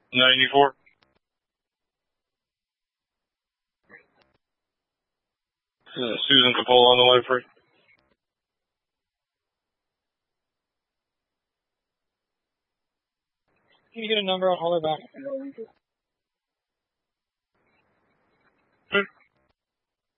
94. Susan Coppola on the way for you. Can you get a number? I'll call her back.